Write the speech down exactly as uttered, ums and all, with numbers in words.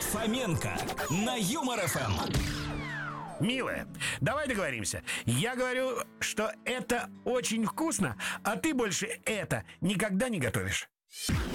Фоменко на Юмор эф эм. Милая, давай договоримся. Я говорю, что это очень вкусно, а ты больше это никогда не готовишь.